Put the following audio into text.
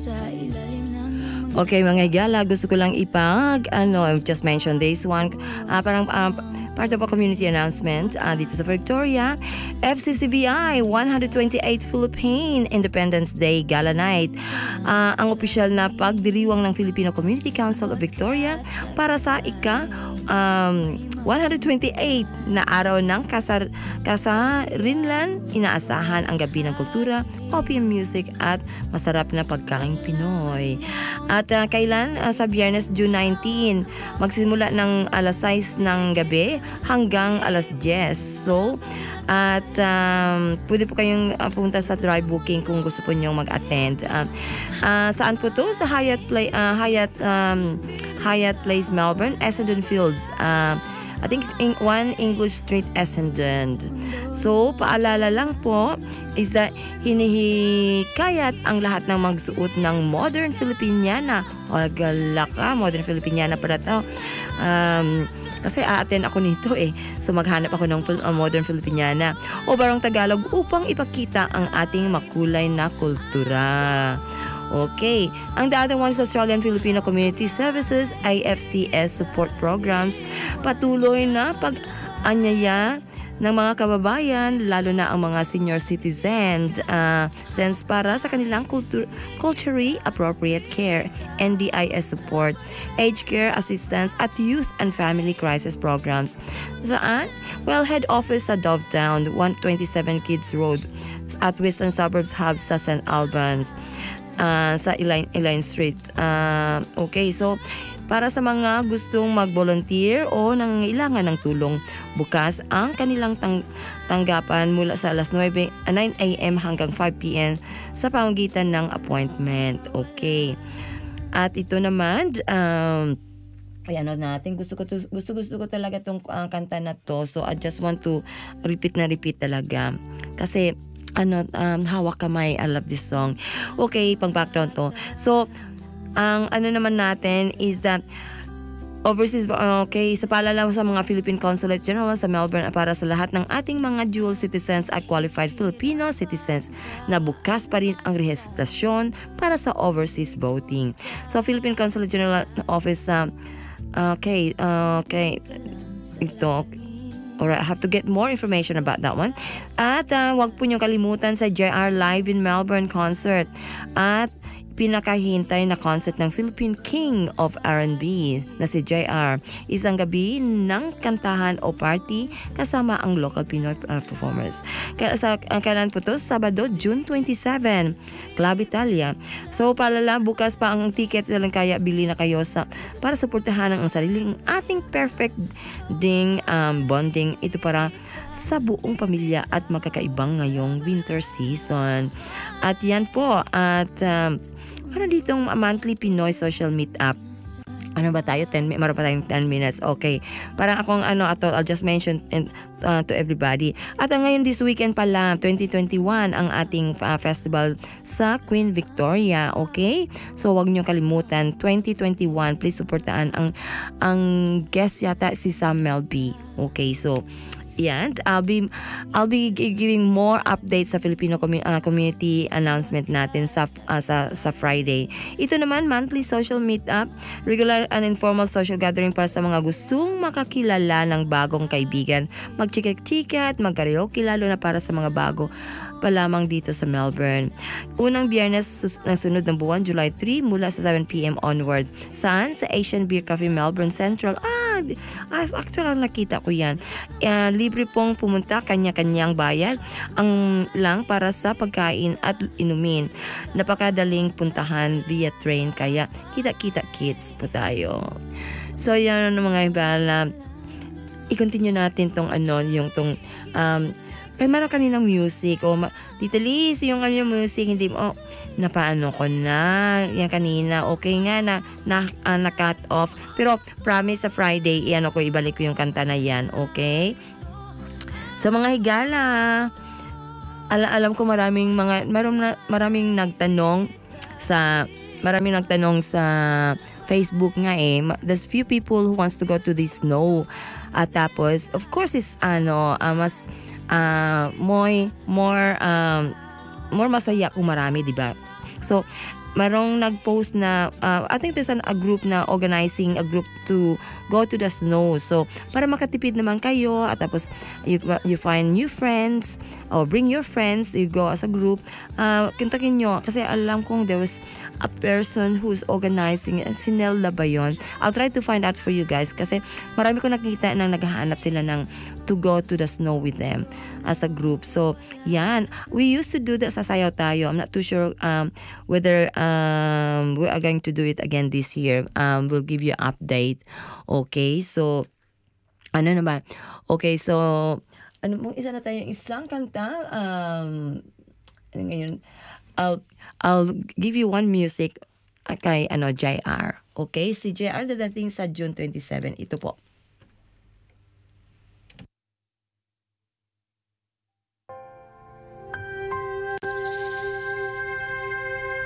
Okay, mga higala, gusto ko lang I've just mentioned this one, part of a community announcement dito sa Victoria. FCCBI 128th Philippine Independence Day Gala Night. Ang opisyal na pagdiriwang ng Filipino Community Council of Victoria para sa 128 na araw ng kasarinlan. Inaasahan ang gabi ng kultura, opium music at masarap na pagkain Pinoy. At kailan? Sa Biyernes, June 19, magsisimula ng alas 6 ng gabi hanggang alas 10. So, at pwede po kayong pumunta sa drive booking kung gusto po nyong mag-attend. Saan po to? Sa Hyatt Place, Melbourne, Essendon Fields. I think 1 English Street, Essendon. So, paalala lang po is that hinihikayat ang lahat ng magsuot ng modern Filipiniana. O, galaka, modern Filipiniana para to. Kasi a-attend ako nito So maghanap ako ng modern Filipiniana o barong Tagalog upang ipakita ang ating makulay na kultura. Okay. Ang the other one is Australian Filipino Community Services, AFCS support programs. Patuloy na pag-anyaya ng mga kababayan, lalo na ang mga senior citizens, para sa kanilang culturally appropriate care, NDIS support, aged care assistance at youth and family crisis programs. Saan? Well, head office sa Dovetown, 127 Kids Road at Western Suburbs Hub sa St. Albans, sa Elaine Street. Okay, so para sa mga gustong mag-volunteer o nangangailangan ng tulong, bukas ang kanilang tanggapan mula sa alas 9 a.m. hanggang 5 p.m. sa pamamagitan ng appointment. Okay. At ito naman, natin, gusto ko talaga tong kanta na to. So I just want to repeat talaga. Kasi hawak kamay, I love this song. Okay, pang background to. So ang naman natin is that overseas, sa paalala sa mga Philippine Consulate General sa Melbourne para sa lahat ng ating mga dual citizens at qualified Filipino citizens na bukas pa rin ang rehistrasyon para sa overseas voting. So Philippine Consulate General Office ito. Alright, I have to get more information about that one. At wag po niyong kalimutan sa JR Live in Melbourne concert at pinakahintay na concert ng Philippine King of R&B na si JR. Isang gabi ng kantahan o party kasama ang local Pinoy performers. Kailan po to? Sabado, June 27, Club Italia. So, palala, bukas pa ang ticket lang, kaya bili na kayo para suportahan ang sariling ating perfect bonding. Ito para sa buong pamilya at magkakaibang ngayong winter season. At yan po, at meron ditong monthly Pinoy social meetup. Ano ba tayo? Meron pa tayong 10 minutes. Okay. Parang akong I'll just mention to everybody. At ngayon this weekend pala, 2021, ang ating festival sa Queen Victoria. Okay? So, wag niyo kalimutan, 2021, please supportaan ang guest yata si Sam Melby. Okay, so yan, I'll be giving more updates sa Filipino community announcement natin sa Friday. Ito naman, monthly social meetup, regular and informal social gathering para sa mga gustong makakilala ng bagong kaibigan, magchika-chika at magkaraoke, lalo na para sa mga bago pa lamang dito sa Melbourne. Unang Biyernes ng sunod ng buwan, July 3, mula sa 7 p.m. onward. Saan? Sa Asian Beer Cafe, Melbourne Central. Actually, nakita ko yan. Libre pong pumunta, kanya-kanyang bayad ang lang para sa pagkain at inumin. Napakadaling puntahan via train, kaya kita-kita kids po tayo. So, yan mga ibala. I-continue natin tong meron kaninang music Tita Liz, yung music hindi mo napaano ko na yan kanina, okay nga na cut off, pero promise sa Friday ibalik ko yung kanta na yan. Okay, sa mga higala, alam ko maraming nagtanong sa Facebook nga there's few people who wants to go to the snow, at tapos of course is mas more masaya kung marami, diba? So Marong nag-post na, I think there's a group na organizing a group to go to the snow. So, para makatipid naman kayo, at tapos you find new friends, or bring your friends, you go as a group. Kintakin nyo, kasi alam kong there was a person who's organizing, si Nelda ba yun? I'll try to find out for you guys, kasi marami ko nakita nang naghahanap sila ng to go to the snow with them as a group. So, yan. We used to do that sa Sayaw Tayo. I'm not too sure whether we are going to do it again this year. We'll give you an update. Okay, so ano naman? Okay, so ano mong isa na tayong isang kanta? Ngayon, I'll give you one music kay JR. Okay, si JR dadating sa June 27. Ito po.